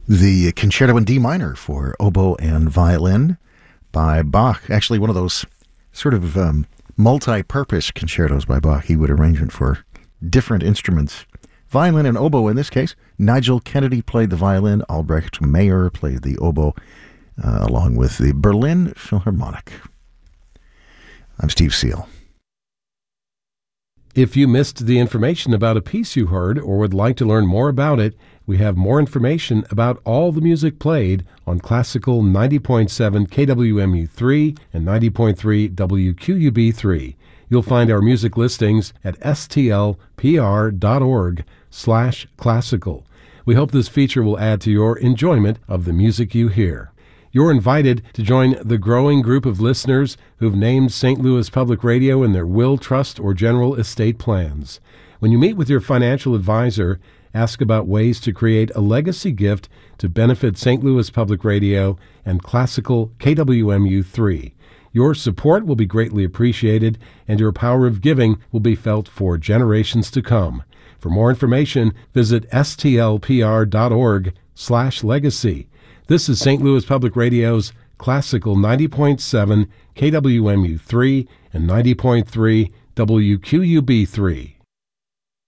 The Concerto in D minor for oboe and violin by Bach. Actually, one of those sort of multi-purpose concertos by Bach. He would arrange it for different instruments. Violin and oboe in this case. Nigel Kennedy played the violin. Albrecht Meyer played the oboe, along with the Berlin Philharmonic. I'm Steve Seal. If you missed the information about a piece you heard or would like to learn more about it, we have more information about all the music played on Classical 90.7 KWMU3 and 90.3 WQUB3. You'll find our music listings at stlpr.org/classical. We hope this feature will add to your enjoyment of the music you hear. You're invited to join the growing group of listeners who've named St. Louis Public Radio in their will, trust, or general estate plans. When you meet with your financial advisor, ask about ways to create a legacy gift to benefit St. Louis Public Radio and Classical KWMU3. Your support will be greatly appreciated, and your power of giving will be felt for generations to come. For more information, visit stlpr.org/legacy. This is St. Louis Public Radio's Classical 90.7 KWMU3 and 90.3 WQUB3.